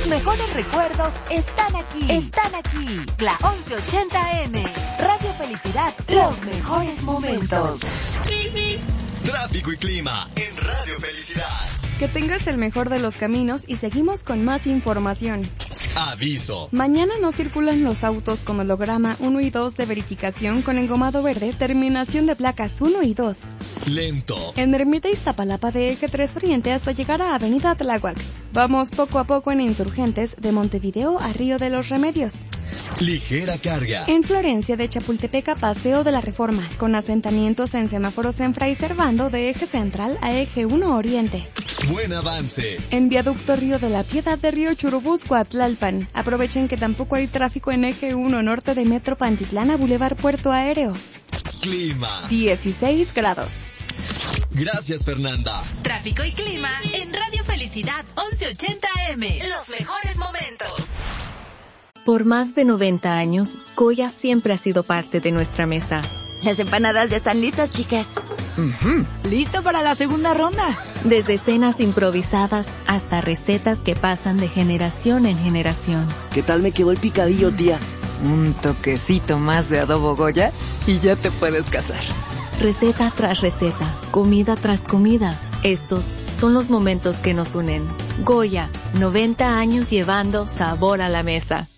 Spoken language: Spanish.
Tus mejores recuerdos están aquí. La 1180M. Radio Felicidad, los mejores momentos. Tráfico y clima en Radio Felicidad. Que tengas el mejor de los caminos y seguimos con más información. Aviso. Mañana no circulan los autos con holograma 1 y 2 de verificación con engomado verde, terminación de placas 1 y 2. Lento. En Ermita Iztapalapa de Eje 3 Oriente hasta llegar a Avenida Tláhuac. Vamos poco a poco en Insurgentes de Montevideo a Río de los Remedios. Ligera carga. En Florencia de Chapultepec a Paseo de la Reforma, con asentamientos en semáforos en Fray Servando de Eje Central a Eje 1 Oriente. Buen avance. En Viaducto Río de la Piedad de Río Churubusco a Tlalpan. Aprovechen que tampoco hay tráfico en Eje 1 Norte de Metro Pantitlán a Boulevard Puerto Aéreo. Clima. 16 grados. Gracias, Fernanda. Tráfico y clima en Radio Felicidad 1180M. Los mejores momentos. Por más de 90 años, Goya siempre ha sido parte de nuestra mesa. Las empanadas ya están listas, chicas. ¡Listo para la segunda ronda! Desde cenas improvisadas hasta recetas que pasan de generación en generación. ¿Qué tal me quedó el picadillo, tía? Un toquecito más de adobo Goya y ya te puedes casar. Receta tras receta, comida tras comida. Estos son los momentos que nos unen. Goya, 90 años llevando sabor a la mesa.